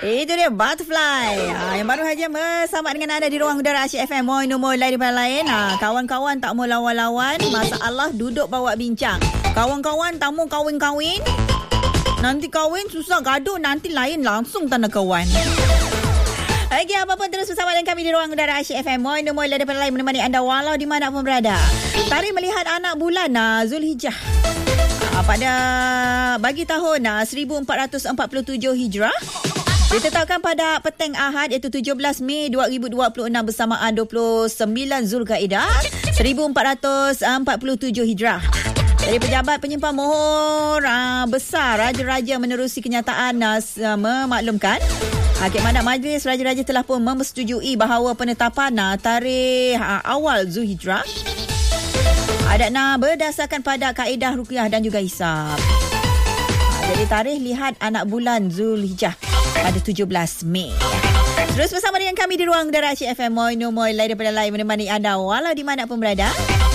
Itu dia Butterfly. Yang baru saja bersama dengan anda di ruang udara Asyik FM. Moi lain daripada lain. Kawan-kawan tak mau lawan-lawan. Masalah duduk bawa bincang. Kawan-kawan tak mau kawin-kawin. Nanti kawin susah gaduh. Nanti lain langsung tanda kawan. Okey, apa-apa terus bersama dengan kami di ruang udara Asyik FM. Moi lain daripada lain menemani anda walau di mana pun berada. Tarikh melihat anak bulan Zulhijjah. Pada bagi tahun 1447 Hijrah ditetapkan pada petang Ahad iaitu 17 Mei 2026 bersamaan 29 Zulkaidah 1447 Hijrah. Dari pejabat penyimpan mohon besar Raja-Raja menerusi kenyataan memaklumkan Khidmat Majlis Raja-Raja telah pun menyetujui bahawa penetapan tarikh awal Zulhijrah adakna berdasarkan pada kaedah ruqyah dan juga hisab. Jadi tarikh lihat anak bulan Zulhijjah pada 17 Mei. Terus bersama dengan kami di ruang udara Asyik FM. Moi lain daripada lain menemani anda walau di mana pun berada.